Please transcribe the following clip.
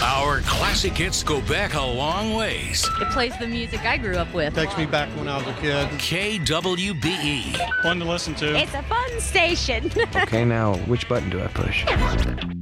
Our classic hits go back a long ways. It plays the music I grew up with. Takes me back when I was a kid. KWBE. Fun to listen to. It's a fun station. Okay, now which button do I push?